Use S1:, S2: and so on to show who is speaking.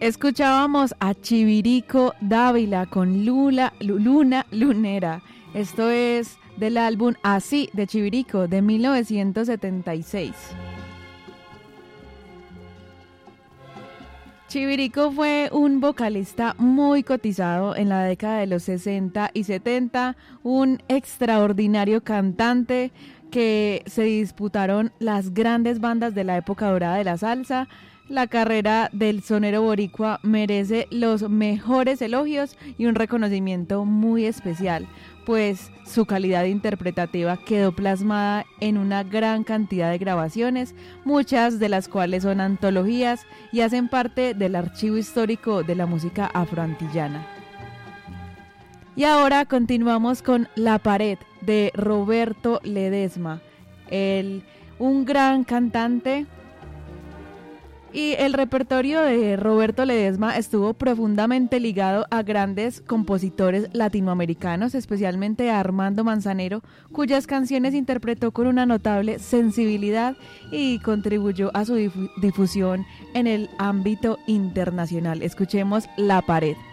S1: Escuchábamos a Chivirico Dávila con Luna Lunera. Esto es del álbum Así de Chivirico de 1976. Chivirico fue un vocalista muy cotizado en la década de los 60 y 70, un extraordinario cantante que se disputaron las grandes bandas de la época dorada de la salsa. La carrera del sonero boricua merece los mejores elogios y un reconocimiento muy especial, pues su calidad interpretativa quedó plasmada en una gran cantidad de grabaciones, muchas de las cuales son antologías y hacen parte del archivo histórico de la música afroantillana. Y ahora continuamos con La Pared de Roberto Ledesma, un gran cantante. Y el repertorio de Roberto Ledesma estuvo profundamente ligado a grandes compositores latinoamericanos, especialmente a Armando Manzanero, cuyas canciones interpretó con una notable sensibilidad y contribuyó a su difusión en el ámbito internacional. Escuchemos La Pared.